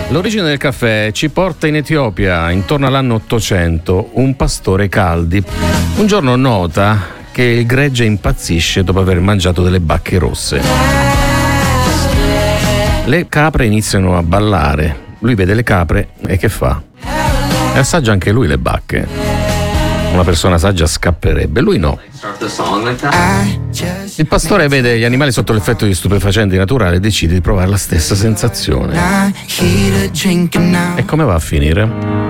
L'origine del caffè ci porta in Etiopia intorno all'anno 800. Un pastore Caldi un giorno nota che il gregge impazzisce dopo aver mangiato delle bacche rosse. Le capre iniziano a ballare. Lui vede le capre e che fa? E assaggia anche lui le bacche. Una persona saggia scapperebbe, lui no. Il pastore vede gli animali sotto l'effetto di stupefacenti naturali e decide di provare la stessa sensazione. E come va a finire?